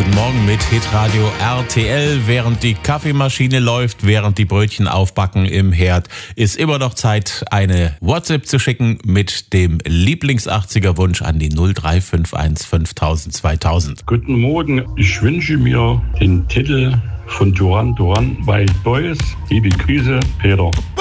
guten Morgen mit Hitradio RTL. Während die Kaffeemaschine läuft, während die Brötchen aufbacken im Herd, ist immer noch Zeit, eine WhatsApp zu schicken mit dem Lieblings-80er-Wunsch an die 0351 5000 2000. Guten Morgen, ich wünsche mir den Titel von Duran Duran, Wild Boys. Liebe Grüße, Peter.